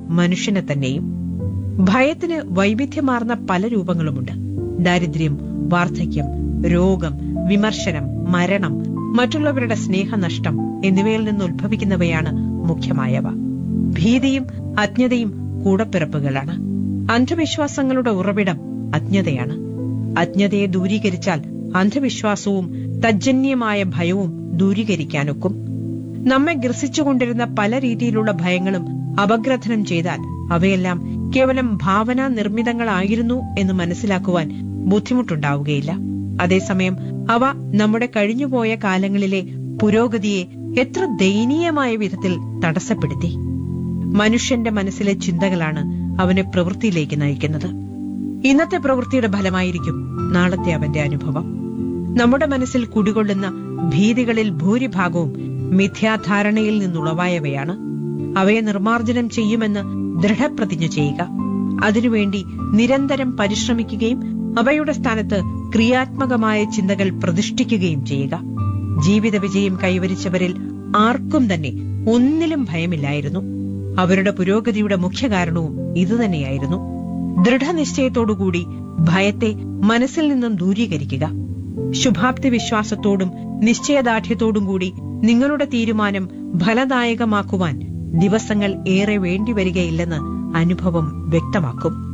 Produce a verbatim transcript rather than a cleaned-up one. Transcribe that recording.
മനുഷ്യനെ തന്നെയും. ഭയത്തിന് വൈവിധ്യമാർന്ന പല രൂപങ്ങളുമുണ്ട്. ദാരിദ്ര്യം, വാർദ്ധക്യം, രോഗം, വിമർശനം, മരണം, മറ്റുള്ളവരുടെ സ്നേഹനഷ്ടം എന്നിവയിൽ നിന്ന് ഉത്ഭവിക്കുന്നവയാണ് മുഖ്യമായവ. ഭീതിയും അജ്ഞതയും കൂടപ്പിറപ്പുകളാണ്. അന്ധവിശ്വാസങ്ങളുടെ ഉറവിടം അജ്ഞതയാണ്. അജ്ഞതയെ ദൂരീകരിച്ചാൽ അന്ധവിശ്വാസവും തജ്ജന്യമായ ഭയവും ദൂരീകരിക്കാനൊക്കും. നമ്മെ ഗ്രസിച്ചുകൊണ്ടിരുന്ന പല രീതിയിലുള്ള ഭയങ്ങളും അപഗ്രഥനം ചെയ്താൽ അവയെല്ലാം കേവലം ഭാവനാ നിർമ്മിതങ്ങളായിരുന്നു എന്ന് മനസ്സിലാക്കുവാൻ ബുദ്ധിമുട്ടുണ്ടാവുകയില്ല. അതേസമയം അവ നമ്മുടെ കഴിഞ്ഞുപോയ കാലങ്ങളിലെ പുരോഗതിയെ എത്ര ദയനീയമായ വിധത്തിൽ തടസ്സപ്പെടുത്തി. മനുഷ്യന്റെ മനസ്സിലെ ചിന്തകളാണ് അവനെ പ്രവൃത്തിയിലേക്ക് നയിക്കുന്നത്. ഇന്നത്തെ പ്രവൃത്തിയുടെ ഫലമായിരിക്കും നാളത്തെ അവന്റെ അനുഭവം. നമ്മുടെ മനസ്സിൽ കുടികൊള്ളുന്ന ഭീതികളിൽ ഭൂരിഭാഗവും മിഥ്യാധാരണയിൽ നിന്നുളവായവയാണ്. അവയെ നിർമ്മാർജ്ജനം ചെയ്യുമെന്ന് ദൃഢപ്രതിജ്ഞ ചെയ്യുക. അതിനുവേണ്ടി നിരന്തരം പരിശ്രമിക്കുകയും അവയുടെ സ്ഥാനത്ത് ക്രിയാത്മകമായ ചിന്തകൾ പ്രതിഷ്ഠിക്കുകയും ചെയ്യുക. ജീവിത വിജയം കൈവരിച്ചവരിൽ ആർക്കും തന്നെ ഒന്നിലും ഭയമില്ലായിരുന്നു. അവരുടെ പുരോഗതിയുടെ മുഖ്യ കാരണവും ഇതുതന്നെയായിരുന്നു. ദൃഢനിശ്ചയത്തോടുകൂടി ഭയത്തെ മനസ്സിൽ നിന്നും ദൂരീകരിക്കുക. ശുഭാപ്തി വിശ്വാസത്തോടും നിശ്ചയദാർഢ്യത്തോടും കൂടി നിങ്ങളുടെ തീരുമാനം ഫലദായകമാക്കുവാൻ ദിവസങ്ങൾ ഏറെ വേണ്ടിവരികയില്ലെന്ന് അനുഭവം വ്യക്തമാക്കും.